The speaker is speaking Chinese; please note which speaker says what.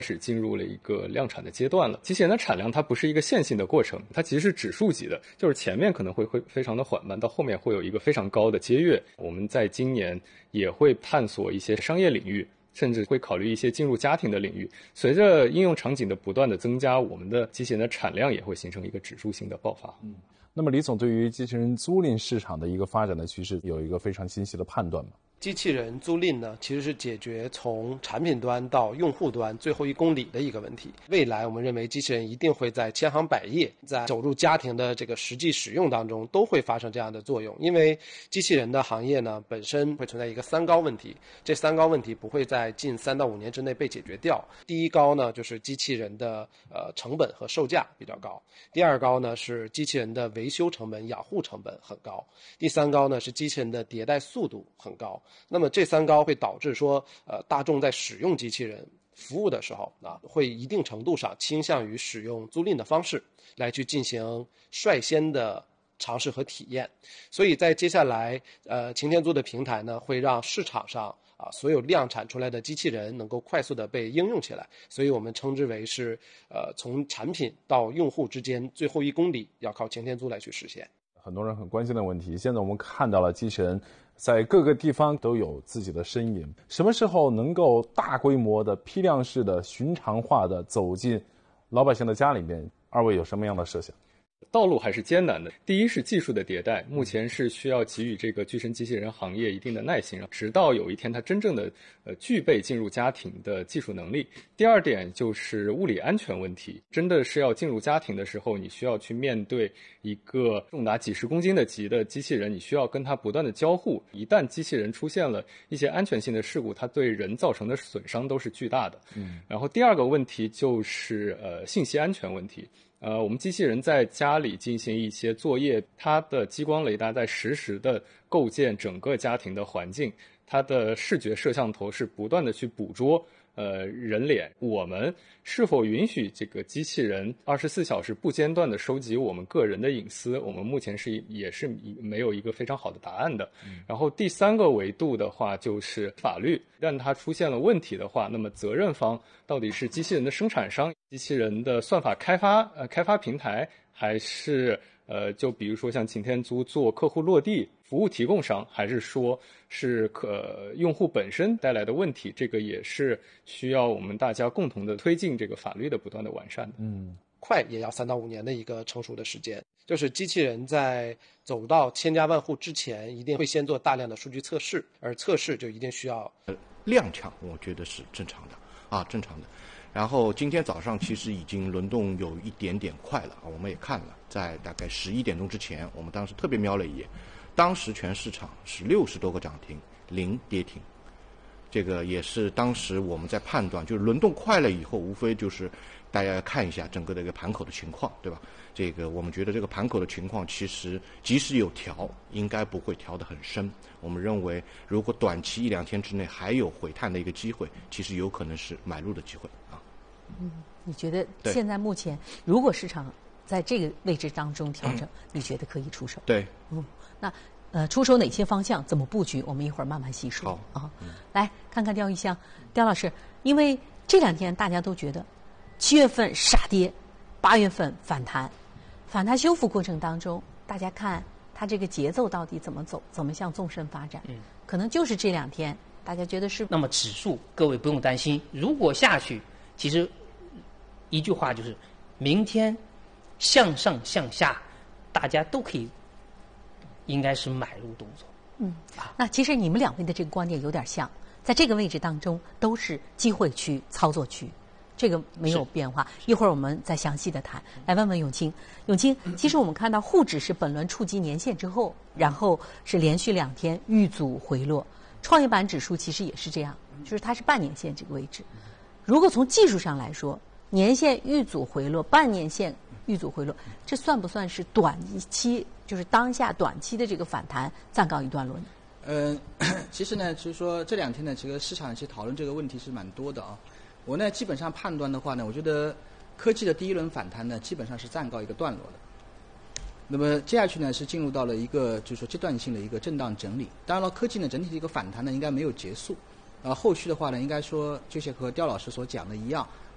Speaker 1: 是进入了一个量产的阶段了。机器人的产量它不是一个线性的过程，它其实是指数级的，就是前面可能会非常的缓慢，到后面会有一个非常高的阶跃。我们在今年也会探索一些商业领域，甚至会考虑一些进入家庭的领域。随着应用场景的不断的增加，我们的机器人的产量也会形成一个指数性的爆发。
Speaker 2: 那么李总对于机器人租赁市场的一个发展的趋势有一个非常清晰的判断吗？
Speaker 3: 机器人租赁呢，其实是解决从产品端到用户端最后1公里的一个问题。未来我们认为机器人一定会在千行百业，在走入家庭的这个实际使用当中都会发生这样的作用。因为机器人的行业呢本身会存在一个3高问题，这3高问题不会在近3到5年之内被解决掉。第1高呢就是机器人的成本和售价比较高，第2高呢是机器人的维修成本、养护成本很高，第3高呢是机器人的迭代速度很高。那么这3高会导致说，大众在使用机器人服务的时候啊，会一定程度上倾向于使用租赁的方式来去进行率先的尝试和体验。所以在接下来，擎天租的平台呢，会让市场上所有量产出来的机器人能够快速的被应用起来。所以我们称之为是，从产品到用户之间最后1公里要靠擎天租来去实现。
Speaker 2: 很多人很关心的问题，现在我们看到了机器人在各个地方都有自己的身影，什么时候能够大规模的批量式的寻常化的走进老百姓的家里面，二位有什么样的设想？
Speaker 1: 道路还是艰难的。第一是技术的迭代，目前是需要给予这个具身机器人行业一定的耐心，直到有一天它真正的具备进入家庭的技术能力。第二点就是物理安全问题，真的是要进入家庭的时候，你需要去面对一个重达几十公斤的级的机器人，你需要跟它不断的交互。一旦机器人出现了一些安全性的事故，它对人造成的损伤都是巨大的。然后第二个问题就是信息安全问题。我们机器人在家里进行一些作业，它的激光雷达在实时的构建整个家庭的环境，它的视觉摄像头是不断的去捕捉人脸。我们是否允许这个机器人24小时不间断的收集我们个人的隐私？我们目前也是没有一个非常好的答案的。然后第3个维度的话就是法律，一旦它出现了问题的话，那么责任方到底是机器人的生产商、机器人的算法开发平台，还是就比如说像擎天租做客户落地服务提供商，还是说是用户本身带来的问题？这个也是需要我们大家共同的推进这个法律的不断的完善的。
Speaker 3: 快也要3到5年的一个成熟的时间，就是机器人在走到千家万户之前，一定会先做大量的数据测试，而测试就一定需要
Speaker 4: 踉跄，我觉得是正常的正常的。然后今天早上其实已经轮动有一点点快了我们也看了，在大概11点钟之前，我们当时特别瞄了一眼，当时全市场是60多个涨停，0跌停。这个也是当时我们在判断，就是轮动快了以后，无非就是大家要看一下整个的一个盘口的情况，对吧？这个我们觉得这个盘口的情况，其实即使有调，应该不会调得很深。我们认为，如果短期1-2天之内还有回探的一个机会，其实有可能是买入的机会
Speaker 5: 你觉得现在目前如果市场在这个位置当中调整，你觉得可以出手？
Speaker 4: 对，
Speaker 5: 那出手哪些方向，怎么布局？我们一会儿慢慢细说。好来看看刁一香，刁老师，因为这2天大家都觉得7月份杀跌，8月份反弹修复过程当中，大家看它这个节奏到底怎么走，怎么向纵深发展？可能就是这2天大家觉得是。
Speaker 6: 那么指数各位不用担心，如果下去，其实一句话就是，明天向上向下，大家都可以，应该是买入动作。
Speaker 5: 那其实你们2位的这个观点有点像，在这个位置当中都是机会区、操作区，这个没有变化。一会儿我们再详细的谈。来问问永清，其实我们看到沪指是本轮触及年线之后，然后是连续2天遇阻回落，创业板指数其实也是这样，就是它是半年线这个位置。如果从技术上来说，年线遇阻回落，半年线遇阻回落，这算不算是短期，就是当下短期的这个反弹暂告一段落呢？
Speaker 7: 其实呢，就是说这2天呢，这个市场其实讨论这个问题是蛮多的我呢基本上判断的话呢，我觉得科技的第1轮反弹呢，基本上是暂告一个段落的。那么接下去呢，是进入到了一个就是说阶段性的一个震荡整理。当然了，科技呢整体的一个反弹呢，应该没有结束。后续的话呢，应该说就像和刁老师所讲的一样，